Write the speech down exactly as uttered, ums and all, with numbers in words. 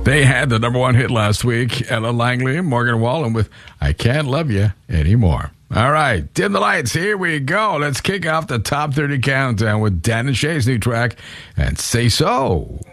They had the number one hit last week. Ella Langley, Morgan Wallen with I Can't Love You Anymore. All right, dim the lights. Here we go. Let's kick off the top thirty countdown with Dan and Shay's new track, and Say So.